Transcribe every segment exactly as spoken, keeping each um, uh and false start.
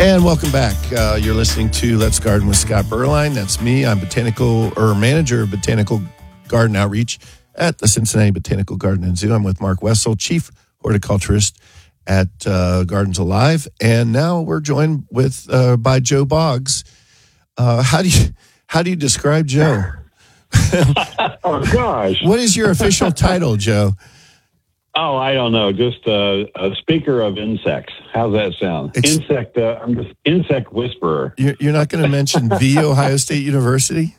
And welcome back. Uh, you're listening to Let's Garden with Scott Berline. That's me. I'm botanical or manager of botanical garden outreach at the Cincinnati Botanical Garden and Zoo. I'm with Mark Wessel, chief horticulturist at uh, Gardens Alive, and now we're joined with uh, by Joe Boggs. Uh, how do you how do you describe Joe? Oh gosh! What is your official title, Joe? Oh, I don't know. Just uh, a speaker of insects. How's that sound? Ex- insect. Uh, I'm just insect whisperer. You're, you're not going to mention the Ohio State University?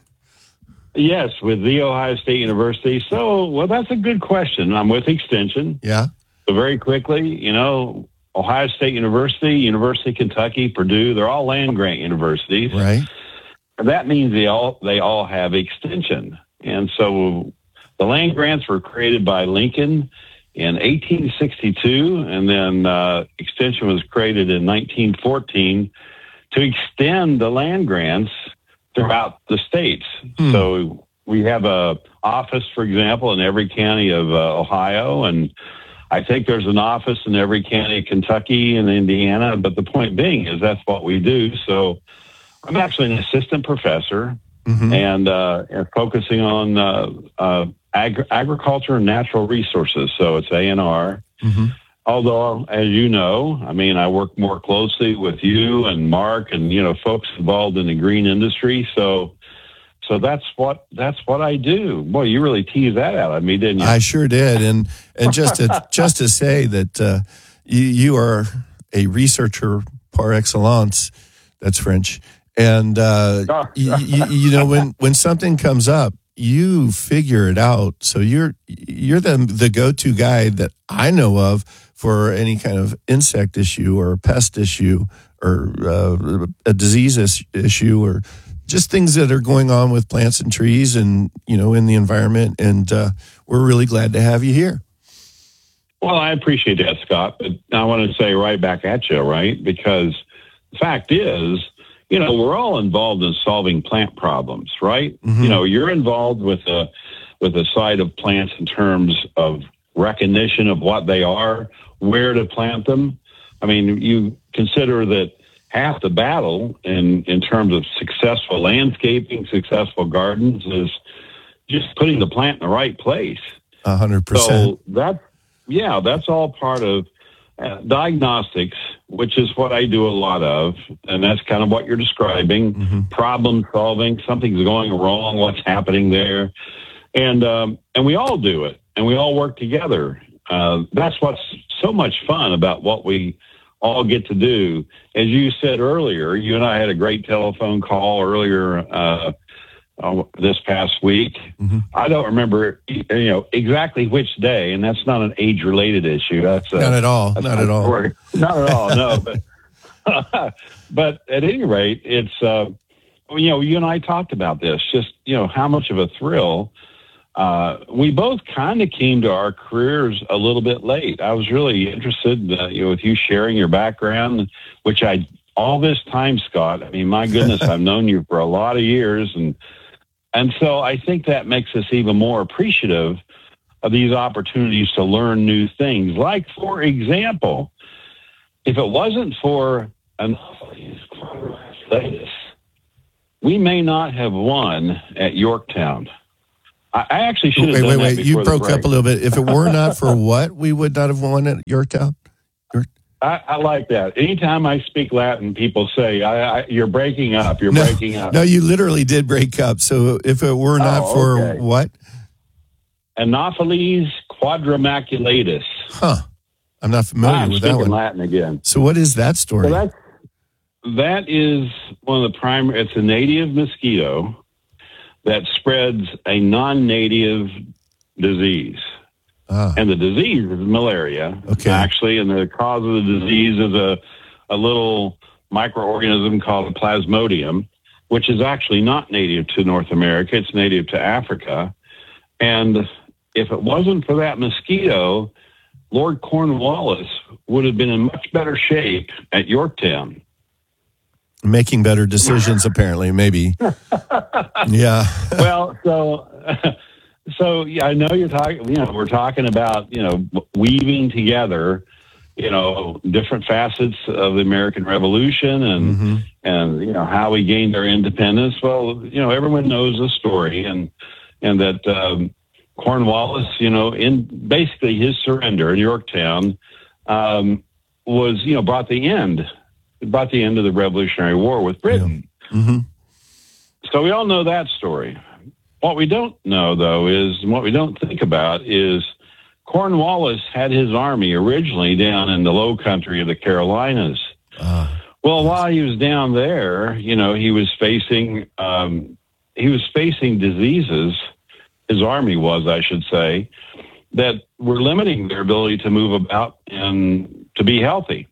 Yes, with the Ohio State University. So, well, that's a good question. I'm with Extension. Yeah. So very quickly, you know, Ohio State University, University of Kentucky, Purdue, they're all land grant universities. Right. That means they all they all have extension. And so the land grants were created by Lincoln in eighteen sixty-two, and then uh, extension was created in nineteen fourteen to extend the land grants throughout the states. Hmm. So we have a office, for example, in every county of uh, Ohio, and I think there's an office in every county of Kentucky and Indiana, but the point being is that's what we do. So I'm actually an assistant professor mm-hmm. and, uh, and focusing on uh, uh, ag- agriculture and natural resources. So it's A N R. Mm-hmm. Although, as you know, I mean, I work more closely with you and Mark and, you know, folks involved in the green industry. So So that's what that's what I do. Boy, you really teased that out of me, didn't you? I sure did. And and just to just to say that uh, you you are a researcher par excellence. That's French. And uh, you, you, you know when, when something comes up, you figure it out. So you're you're the the go-to guy that I know of for any kind of insect issue or a pest issue or uh, a disease is, issue or just things that are going on with plants and trees and, you know, in the environment. And uh, we're really glad to have you here. Well, I appreciate that, Scott. But I want to say right back at you, right? Because the fact is, you know, we're all involved in solving plant problems, right? Mm-hmm. You know, you're involved with a, with a side of plants in terms of recognition of what they are, where to plant them. I mean, you consider that half the battle in, in terms of successful landscaping, successful gardens is just putting the plant in the right place. A hundred percent. So that, yeah, that's all part of uh, diagnostics, which is what I do a lot of. And that's kind of what you're describing, mm-hmm. problem solving, something's going wrong, what's happening there. And, um, and we all do it and we all work together. Uh, that's what's so much fun about what we all get to do. As you said earlier, you and I had a great telephone call earlier uh, uh, this past week. Mm-hmm. I don't remember, you know, exactly which day, and that's not an age-related issue. That's a, not at all. Not at all. Story. Not at all. No, but but at any rate, it's uh, you know, you and I talked about this. Just you know, how much of a thrill. Uh, we both kind of came to our careers a little bit late. I was really interested, uh, you know, with you sharing your background, which I, all this time, Scott, I mean, my goodness, I've known you for a lot of years. And, and so I think that makes us even more appreciative of these opportunities to learn new things. Like, for example, if it wasn't for Anopheles quadraculatus, we may not have won at Yorktown. I actually should have wait, done wait, that wait. You broke break. up a little bit. If it were not for what, we would not have won at Yorktown? York- I, I like that. Anytime I speak Latin, people say, I, I, you're breaking up. You're no, breaking up. No, you literally did break up. So if it were not oh, for okay. what? Anopheles quadraculatus. Huh. I'm not familiar I'm with that one. Latin again. So what is that story? So that's, that is one of the primary, it's a native mosquito that spreads a non-native disease. Ah. And the disease is malaria, okay. actually, and the cause of the disease is a, a little microorganism called a plasmodium, which is actually not native to North America. It's native to Africa. And if it wasn't for that mosquito, Lord Cornwallis would have been in much better shape at Yorktown. Making better decisions, apparently, maybe. Yeah. Well, so, so yeah, I know you're talking. You know, we're talking about you know weaving together you know, different facets of the American Revolution and mm-hmm. and you know how we gained our independence. Well, you know, everyone knows the story, and and that um, Cornwallis, you know, in basically his surrender in Yorktown, um, was you know brought the end, brought the end of the Revolutionary War with Britain. Yeah. Mm-hmm. So we all know that story. What we don't know, though, is and what we don't think about is Cornwallis had his army originally down in the low country of the Carolinas. Uh, well, while he was down there, you know, he was facing um, he was facing diseases. His army was, I should say, that were limiting their ability to move about and to be healthy.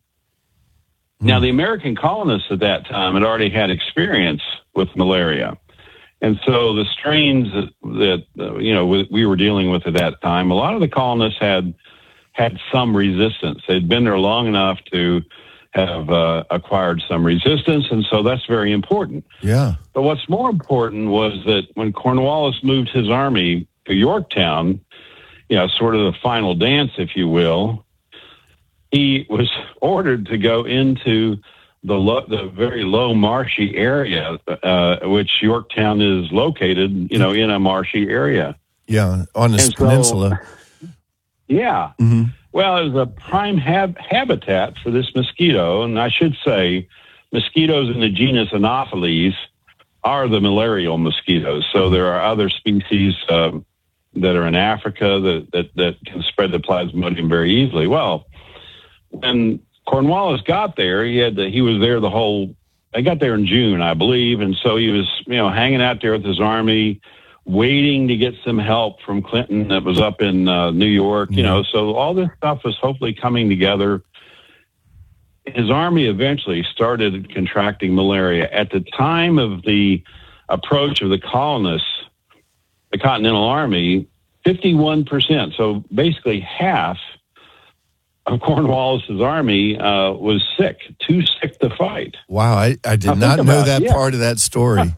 Mm. Now, the American colonists at that time had already had experience with malaria. And so the strains that, that uh, you know, we were dealing with at that time, a lot of the colonists had had some resistance. They'd been there long enough to have uh, acquired some resistance, and so that's very important. Yeah. But what's more important was that when Cornwallis moved his army to Yorktown, you know, sort of the final dance, if you will, he was ordered to go into the lo- the very low marshy area, uh, which Yorktown is located, you know, in a marshy area. Yeah, on this and peninsula. So, yeah. Mm-hmm. Well, it was a prime hab- habitat for this mosquito, and I should say mosquitoes in the genus Anopheles are the malarial mosquitoes. So there are other species um, that are in Africa that, that, that can spread the plasmodium very easily. Well, when Cornwallis got there, he had to, he was there the whole, I got there in June, I believe. And so he was, you know, hanging out there with his army, waiting to get some help from Clinton that was up in uh, New York, you know, so all this stuff was hopefully coming together. His army eventually started contracting malaria. At the time of the approach of the colonists, the Continental Army, fifty-one percent, so basically half of Cornwallis's army uh, was sick, too sick to fight. Wow, I, I did now, not know it. that yeah. part of that story.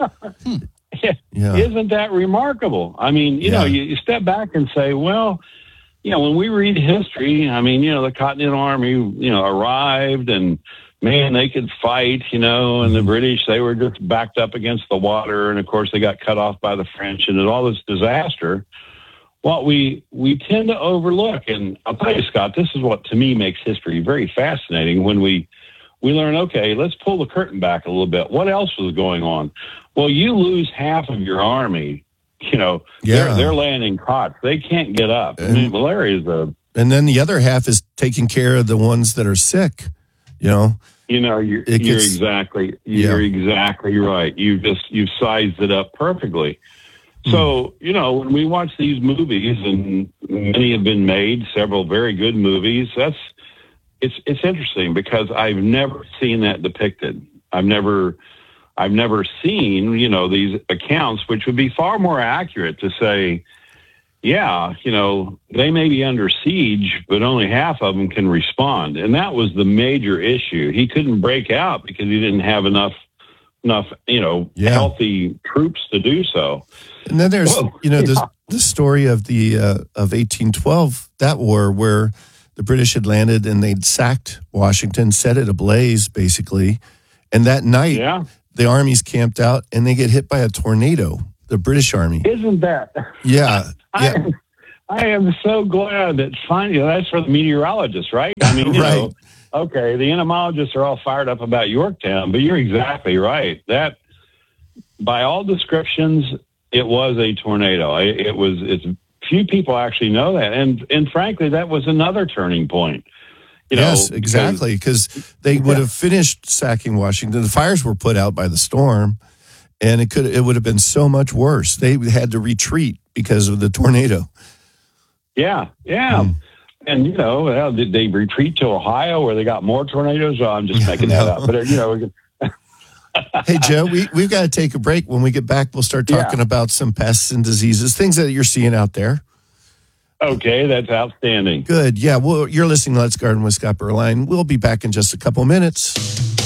Yeah. Isn't that remarkable? I mean, you yeah. know, you, you step back and say, well, you know, when we read history, I mean, you know, the Continental Army, you know, arrived and, man, they could fight, you know, and the British, they were just backed up against the water. And, of course, they got cut off by the French and all this disaster. What we, we tend to overlook, and I'll tell you, Scott, this is what, to me, makes history very fascinating when we we learn, okay, let's pull the curtain back a little bit. What else was going on? Well, you lose half of your army. You know, yeah. they're, they're laying in cots. They can't get up. And, I mean, malaria is a... And then the other half is taking care of the ones that are sick, you know. You know, you're, gets, you're exactly you're yeah. exactly right. You've just, you've sized it up perfectly. So, mm. you know, when we watch these movies, and many have been made, several very good movies, that's, it's, it's interesting because I've never seen that depicted. I've never... I've never seen, you know, these accounts, which would be far more accurate to say, yeah, you know, they may be under siege, but only half of them can respond. And that was the major issue. He couldn't break out because he didn't have enough, enough, you know, yeah. healthy troops to do so. And then there's, Whoa. you know, yeah. the, the story of the, uh, of eighteen twelve, that war where the British had landed and they'd sacked Washington, set it ablaze, basically. And that night, yeah. the army's camped out and they get hit by a tornado, the British army. Isn't that? Yeah. I, yeah. I am so glad that finally, that's for the meteorologists, right? I mean, you right. know, okay, the entomologists are all fired up about Yorktown, but you're exactly right. That, by all descriptions, it was a tornado. It, it was, it's, few people actually know that. And, and frankly, that was another turning point. You yes, know, exactly, because they would have finished sacking Washington. The fires were put out by the storm, and it could it would have been so much worse. They had to retreat because of the tornado. Yeah, yeah. Mm. And, you know, well, did they retreat to Ohio where they got more tornadoes? Oh, I'm just making that up. But, you know. Hey, Joe, we, we've got to take a break. When we get back, we'll start talking yeah. about some pests and diseases, things that you're seeing out there. Okay, that's outstanding. Good. Yeah, well, you're listening to Let's Garden with Scott Berline. We'll be back in just a couple minutes.